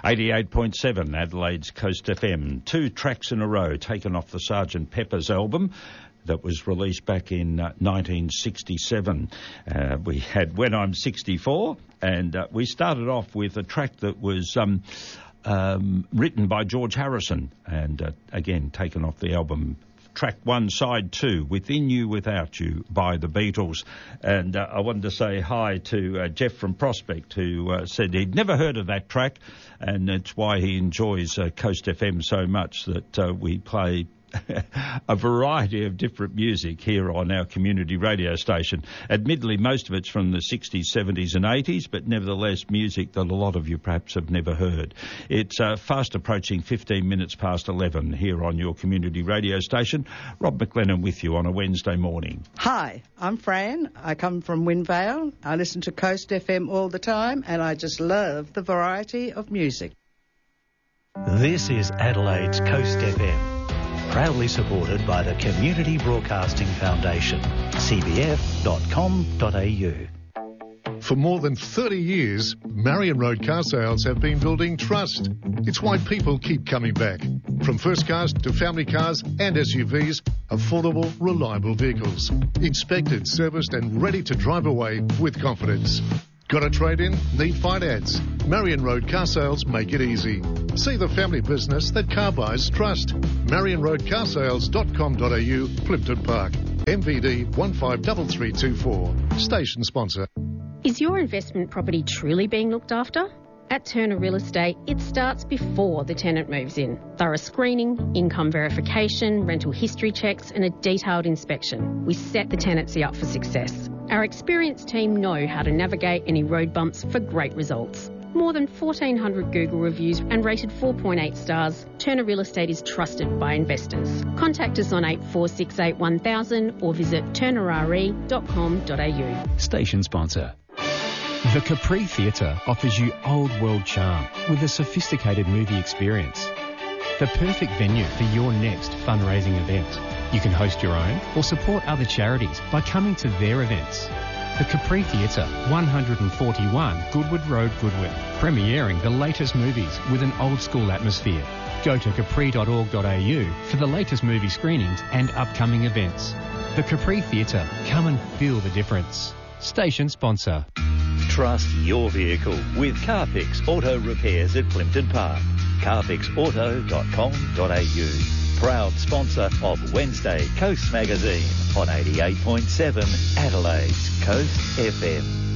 88.7 Adelaide's Coast FM. 2 tracks in a row taken off the Sgt. Pepper's album that was released back in 1967. We had When I'm 64, and we started off with a track that was written by George Harrison, and again taken off the album. Track 1, Side 2, Within You, Without You, by the Beatles. And I wanted to say hi to Jeff from Prospect, who said he'd never heard of that track, and it's why he enjoys Coast FM so much that we play a variety of different music here on our community radio station. Admittedly, most of it's from the 60s, 70s and 80s, but nevertheless music that a lot of you perhaps have never heard. It's fast approaching 15 minutes past 11 here on your community radio station. Rob McLennan with you on a Wednesday morning. Hi, I'm Fran. I come from Windvale. I listen to Coast FM all the time, and I just love the variety of music. This is Adelaide's Coast FM. Proudly supported by the Community Broadcasting Foundation, cbf.com.au. For more than 30 years, Marion Road Car Sales have been building trust. It's why people keep coming back. From first cars to family cars and SUVs, affordable, reliable vehicles. Inspected, serviced and ready to drive away with confidence. Got a trade-in? Need finance? Marion Road Car Sales make it easy. See the family business that car buyers trust. MarionRoadCarsales.com.au, Plimpton Park. MVD 153324. Station sponsor. Is your investment property truly being looked after? At Turner Real Estate, it starts before the tenant moves in. Thorough screening, income verification, rental history checks and a detailed inspection. We set the tenancy up for success. Our experienced team know how to navigate any road bumps for great results. More than 1,400 Google reviews and rated 4.8 stars, Turner Real Estate is trusted by investors. Contact us on 8468 1000 or visit turnerre.com.au. Station sponsor. The Capri Theatre offers you old world charm with a sophisticated movie experience. The perfect venue for your next fundraising event. You can host your own or support other charities by coming to their events. The Capri Theatre, 141 Goodwood Road, Goodwood, premiering the latest movies with an old school atmosphere. Go to capri.org.au for the latest movie screenings and upcoming events. The Capri Theatre, come and feel the difference. Station sponsor. Trust your vehicle with Carfix Auto Repairs at Plimpton Park. carfixauto.com.au. Proud sponsor of Wednesday Coast Magazine on 88.7 Adelaide's Coast FM.